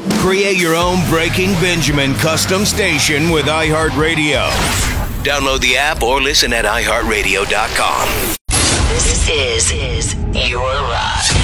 Create your own Breaking Benjamin custom station with iHeartRadio. Download the app or listen at iHeartRadio.com. This is your ride.